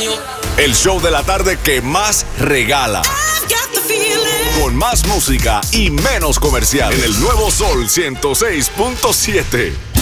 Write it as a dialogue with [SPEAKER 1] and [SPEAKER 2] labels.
[SPEAKER 1] año.
[SPEAKER 2] El show de la tarde que más regala. Con más música y menos comercial. En el nuevo Sol 106.7.